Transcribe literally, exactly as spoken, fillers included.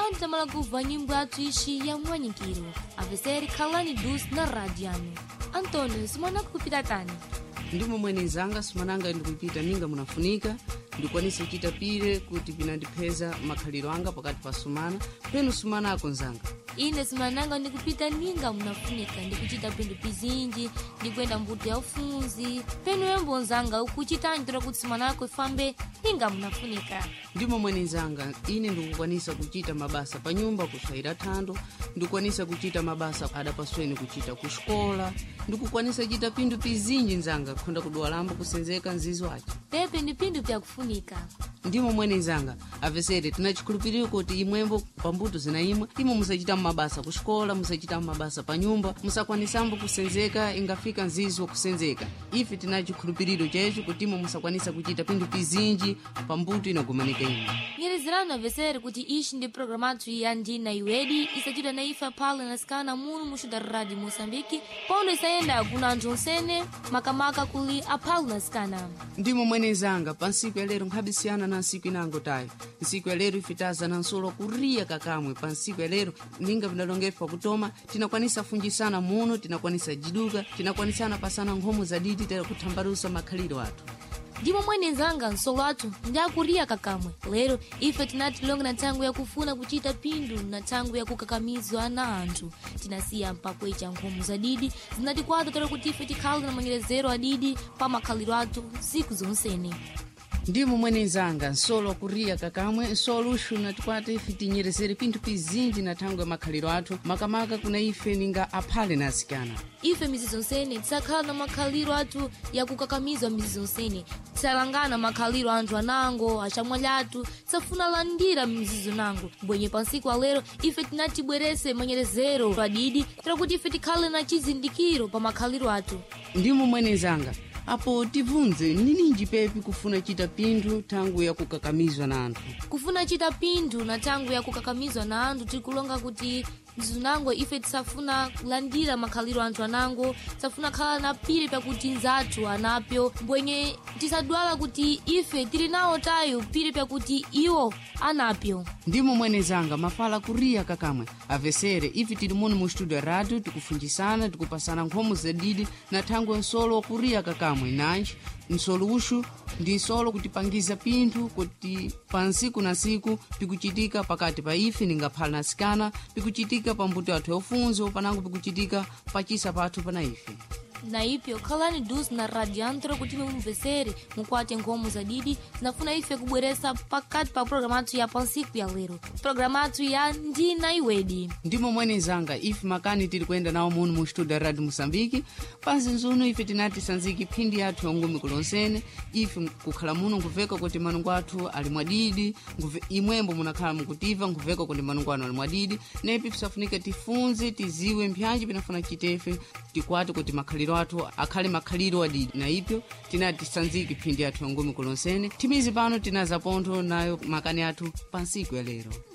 pano tamala kuva nyimbo yathu ishi ya mwanyikiro aveseri khalani dus na radiano. Antônio, simana kupita tani? Ndimo mwenezanga simananga ndikupita ninga munafunika ndikwanisa kuchita pire kuti pinandipeza makhaliro anga pakati pa sumana penu sumana ako nzanga. Ine simananga ndikupita ninga munafunika ndikuchita pindu pizinji ndikwenda mbuto ya ufunzi penu yembo nzanga ukuchita ntora kuti sumana ako ifambe ninga munafunika. Ndimo mwenezanga ine ndikukwanisa kuchita mabasa pa nyumba kuswaira thando ndikukwanisa kuchita mabasa adapasweni kuchita ku xikola ndikukwanisa kuchita pindu pizinji nzanga khonda kudwalambo kusenzeka nzizo achi. Pepe ndi pindu pya kufunika. Ndimo mwenezanga avesere tinachikhulupiriro kuti imwembo pambuto zinaimwe imo musachita mabasa ku xikola musachita mabasa pa nyumba musakwanisambo kusenzeka ingafika nzizo kusenzeka. Ife tinachikhulupiriro checho kuti imo musakwanisa kuchita pindu pizinji pambuto inagumanika imo. Nyerizirana avesere kuti ishi ndi programatu ya ndina iwedi isachita na ifa pala nasikana munu mushuda radi Mosambiki paulo isayenda kuna antonsene makamaka kuli apalu nasikana. Ndimo mwenezanga pansiku ya lero nkhabisiana na nsiku inango tayo. Nsiku ya lero ifitaza na nsolo kuria kakamwe pansiku ya lero ninga vinalongefa kutoma tinakwanisa funjisana muno tinakwanisa jiduka tinakwanisana pasana nkhomo za didi tera kuthambarusa makhaliro atu. Ndimo mwenezanga nsolo atu ndakuria kakamwe lero ife tinatilonga na tangu ya kufuna kuchita pindu na tangu ya kukakamizwa na anthu tinasiya mpakwe cha nkhomo za didi zinatikwata tera kuti ife tikhala na manyerezero adidi pa makhaliro atu siku zonsene. Ndimo mwenezanga nsolo kuria kakamwe nsolo ushu natikwata ife tinyerezere pindu pizinji na tangu ya makhaliro atu makamaka kuna ife ninga aphale nasikana. Ife mizizonsene tisakhala na makhaliro atu ya kukakamizwa mizizonsene tisalangana makhaliro anthu anango achamwalyatu tisafuna landira mizizo nango bwenye pansiku alero ife tinatibwerese manyerezero adidi tera kuti ife tikhale na chizindikiro pa makhaliro atu. Ndimo mwenezanga apo tivunze nininji pepi kufuna chita pindu tangu ya kukakamizwa na anthu. Kufuna chita pindu na tangu ya kukakamizwa na anthu tikulonga kuti nzunango ife tisafuna landira makhaliro anthu anango tisafuna khala na pire pa kuti nzathu anapyo mbwenye tisadwala kuti ife tili nawo tayo pire pa kuti iwo anapyo. Ndimo mwenezanga mafala kuria kakamwe avesere ife tili muno mu studio radio tikufunjisana tikupasana nkhomo zadidi na tangu nsolo kuria kakamwe nanji nsolo ushu ndi nsolo kutipangiza pindu kuti pansiku na siku pikuchitika pakati pa ife ningaphala nasikana pikuchitika pambuto athu yofunzo panango pikuchitika pachisa pathu pana ife. Na ipyo khalani dus na radiantro kuti mumvesere mukwate nkhomo za didi zinafuna ife kubweresa pakati pa programatu ya pansiku ya lero programatu ya ndina iwedi. Ndimo mwenezanga ife makani tili kwenda nawo muno mu studio radio Mosambiki pansi nzuno ife tinati sanziki phindi yathu yongumi kulonsene ife kukhala muno nkuveka kuti manungu athu ali mwadidi imwembo munakhala mukutiva nkuveka kuti manungu anu ali mwadidi nepi pisafunika tifunze tiziwe mpyanji pinafuna chitefe tikwate kuti makhaliro athu akhale makhaliro adidi na ipyo tinati sanziki phindi yathu yongumi kulonsene timizi pano tinaza pontho nayo makani athu pansiku ya lero.